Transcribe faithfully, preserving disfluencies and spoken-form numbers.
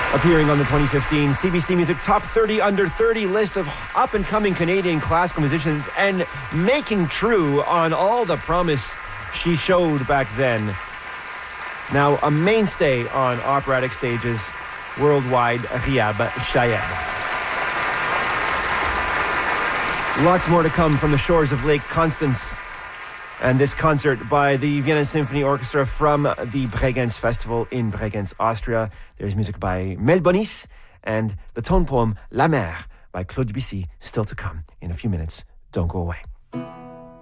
Appearing on the twenty fifteen C B C Music Top thirty Under thirty list of up-and-coming Canadian classical musicians and making true on all the promise she showed back then. Now a mainstay on operatic stages worldwide, Rhiab Shahed. Lots more to come from the shores of Lake Constance. And this concert by the Vienna Symphony Orchestra from the Bregenz Festival in Bregenz, Austria. There's music by Mel Bonis and the tone poem La Mer by Claude Debussy still to come in a few minutes. Don't go away.